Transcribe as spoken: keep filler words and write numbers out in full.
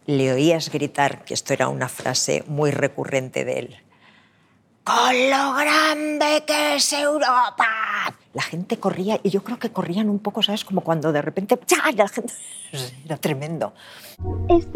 le oías gritar, que esto era una frase muy recurrente de él, ¡con lo grande que es Europa! La gente corría, y yo creo que corrían un poco, ¿sabes? Como cuando de repente, ¡ya! La gente... Era tremendo. Este